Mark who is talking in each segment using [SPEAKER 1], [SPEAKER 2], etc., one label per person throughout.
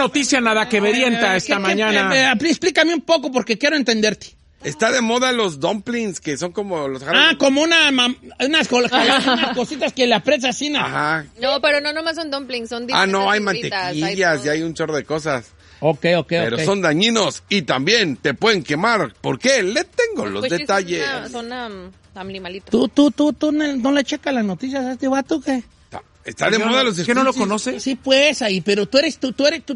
[SPEAKER 1] noticia nada que verienta esta mañana.
[SPEAKER 2] Explícame un poco porque quiero entenderte.
[SPEAKER 3] Está de moda los dumplings, que son como los...
[SPEAKER 2] como unas cositas que le aprietas así, ¿no?
[SPEAKER 3] Ajá.
[SPEAKER 4] No, pero no nomás son dumplings, son diferentes.
[SPEAKER 3] No, hay
[SPEAKER 4] figuritas,
[SPEAKER 3] mantequillas y hay un chorro de cosas.
[SPEAKER 2] Pero
[SPEAKER 3] son dañinos y también te pueden quemar. ¿Por qué? Le tengo los detalles.
[SPEAKER 4] Son animalitos.
[SPEAKER 2] ¿Tú no le checas las noticias a este vato, qué?
[SPEAKER 3] Está de moda los...
[SPEAKER 1] ¿Que no lo conoce?
[SPEAKER 2] Sí, pues, ahí, pero tú eres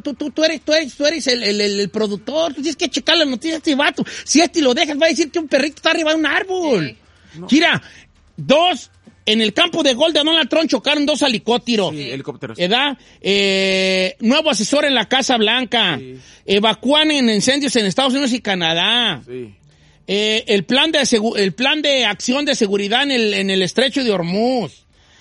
[SPEAKER 2] el productor. Tú tienes que checar las noticias a este vato. Si lo dejas, va a decir que un perrito está arriba de un árbol. Sí. No. Mira, en el campo de gol de Donald Trump chocaron 2 helicópteros.
[SPEAKER 1] Sí, helicópteros.
[SPEAKER 2] Nuevo asesor en la Casa Blanca. Sí. Evacúan en incendios en Estados Unidos y Canadá. Sí. El plan de acción de seguridad en el estrecho de Hormuz.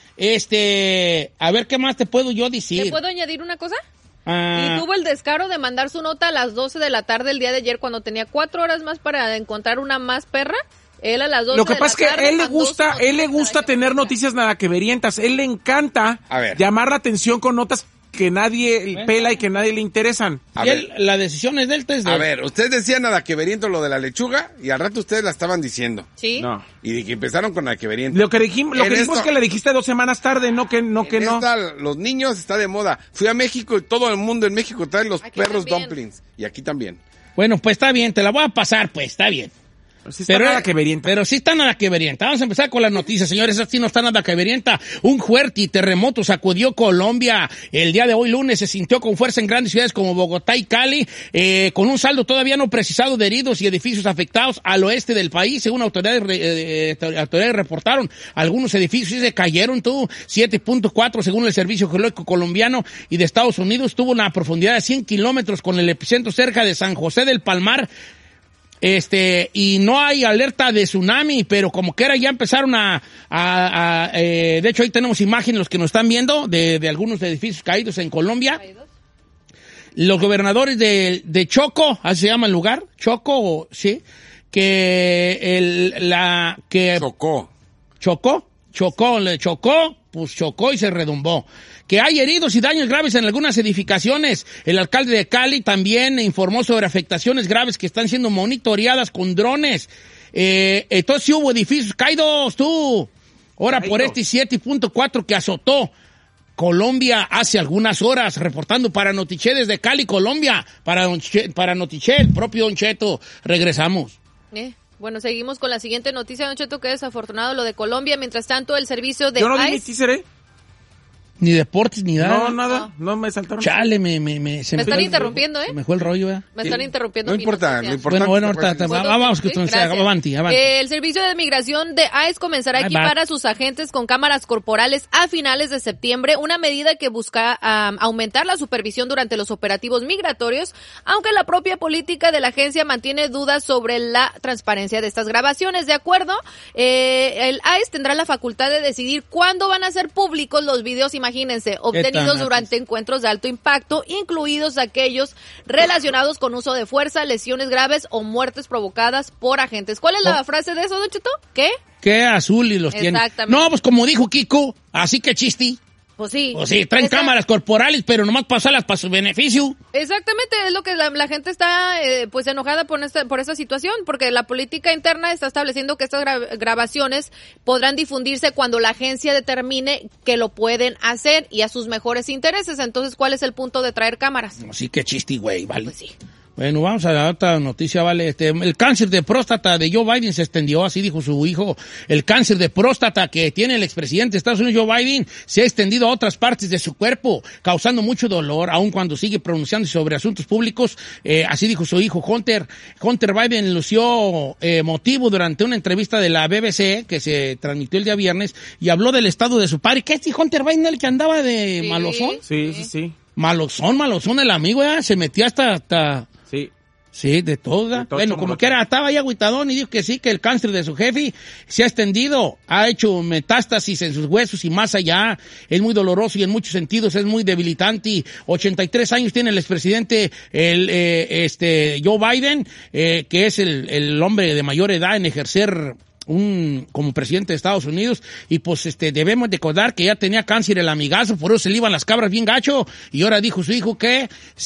[SPEAKER 2] A ver, ¿qué más te puedo yo decir?
[SPEAKER 4] ¿Te puedo añadir una cosa? Y tuvo el descaro de mandar su nota a las 12 de la tarde el día de ayer cuando tenía 4 horas más para encontrar una más perra. Él a las 12
[SPEAKER 1] Lo que
[SPEAKER 4] de
[SPEAKER 1] pasa
[SPEAKER 4] la
[SPEAKER 1] es que
[SPEAKER 4] tarde
[SPEAKER 1] él le gusta tener noticias nada que verientas. Él le encanta llamar la atención con notas que nadie pela y que nadie le interesan.
[SPEAKER 2] La decisión es de él.
[SPEAKER 3] A ver, ustedes decían nada que veriento lo de la lechuga y al rato ustedes la estaban diciendo.
[SPEAKER 4] Sí.
[SPEAKER 3] No. Y de que empezaron con la que veriento.
[SPEAKER 1] Lo que dijimos es que le dijiste 2 semanas tarde, no.
[SPEAKER 3] Los niños está de moda. Fui a México y todo el mundo en México trae los
[SPEAKER 4] aquí
[SPEAKER 3] perros
[SPEAKER 4] también.
[SPEAKER 3] dumplings. Y aquí también.
[SPEAKER 2] Bueno, pues está bien, te la voy a pasar, pues, está bien.
[SPEAKER 1] Sí está nada que verienta.
[SPEAKER 2] Pero sí está nada que verienta. Vamos a empezar con las noticias, señores. Así no está nada que verienta. Un fuerte terremoto sacudió Colombia. El día de hoy, lunes, se sintió con fuerza en grandes ciudades como Bogotá y Cali, con un saldo todavía no precisado de heridos y edificios afectados al oeste del país. Según autoridades reportaron, algunos edificios se cayeron, 7.4 según el Servicio Geológico Colombiano y de Estados Unidos. Tuvo una profundidad de 100 kilómetros con el epicentro cerca de San José del Palmar. Y no hay alerta de tsunami, pero como quiera ya empezaron de hecho ahí tenemos imágenes, los que nos están viendo, de algunos edificios caídos en Colombia. Los gobernadores de Choco, así se llama el lugar, Choco, sí, chocó y se redumbó. Que hay heridos y daños graves en algunas edificaciones. El alcalde de Cali también informó sobre afectaciones graves que están siendo monitoreadas con drones. Entonces sí hubo edificios caídos, Ahora por 7.4 que azotó Colombia hace algunas horas, reportando para Notiche desde Cali, Colombia. Para Notiche, el propio Don Cheto. Regresamos.
[SPEAKER 4] Bueno, seguimos con la siguiente noticia, Don Cheto, que desafortunado lo de Colombia. Mientras tanto, el servicio de
[SPEAKER 1] Yo no vi mi
[SPEAKER 4] ICE...
[SPEAKER 1] teaser,
[SPEAKER 2] Ni deportes, ni nada.
[SPEAKER 1] No, nada. No me saltaron.
[SPEAKER 2] Chale,
[SPEAKER 4] me están interrumpiendo,
[SPEAKER 2] me fue el rollo,
[SPEAKER 4] Me están interrumpiendo.
[SPEAKER 3] No importa, lo importante.
[SPEAKER 2] Bueno, ahorita vamos que usted avante.
[SPEAKER 4] El servicio de migración de ICE comenzará a equipar a sus agentes con cámaras corporales a finales de septiembre, una medida que busca aumentar la supervisión durante los operativos migratorios, aunque la propia política de la agencia mantiene dudas sobre la transparencia de estas grabaciones. De acuerdo, el ICE tendrá la facultad de decidir cuándo van a ser públicos los videos, imagínense, obtenidos durante encuentros de alto impacto, incluidos aquellos relacionados con uso de fuerza, lesiones graves o muertes provocadas por agentes. ¿Cuál es la frase de eso, Don Cheto? ¿Qué?
[SPEAKER 2] ¿Qué azul y los tiene? No, pues como dijo Kiko, así que chisti.
[SPEAKER 4] Pues sí.
[SPEAKER 2] Traen cámaras corporales, pero nomás pasarlas para su beneficio.
[SPEAKER 4] Exactamente, es lo que la gente está pues enojada por esta situación, porque la política interna está estableciendo que estas grabaciones podrán difundirse cuando la agencia determine que lo pueden hacer y a sus mejores intereses. Entonces, ¿cuál es el punto de traer cámaras?
[SPEAKER 2] Así que chiste, güey, ¿vale?
[SPEAKER 4] Pues sí.
[SPEAKER 2] Bueno, vamos a la otra noticia, ¿vale? El cáncer de próstata de Joe Biden se extendió, así dijo su hijo. El cáncer de próstata que tiene el expresidente de Estados Unidos, Joe Biden, se ha extendido a otras partes de su cuerpo, causando mucho dolor, aun cuando sigue pronunciándose sobre asuntos públicos. Así dijo su hijo, Hunter. Hunter Biden lució emotivo durante una entrevista de la BBC, que se transmitió el día viernes, y habló del estado de su padre. ¿Qué es Hunter Biden, el que andaba de malozón?
[SPEAKER 1] Sí.
[SPEAKER 2] Malozón el amigo, ¿eh? Se metió hasta... Sí, de toda. Bueno, como que estaba ahí agüitadón y dijo que sí, que el cáncer de su jefe se ha extendido, ha hecho metástasis en sus huesos y más allá. Es muy doloroso y en muchos sentidos es muy debilitante. 83 años tiene el expresidente, Joe Biden, que es el hombre de mayor edad en ejercer como presidente de Estados Unidos, y pues debemos recordar que ya tenía cáncer el amigazo, por eso se le iban las cabras bien gacho, y ahora dijo su hijo que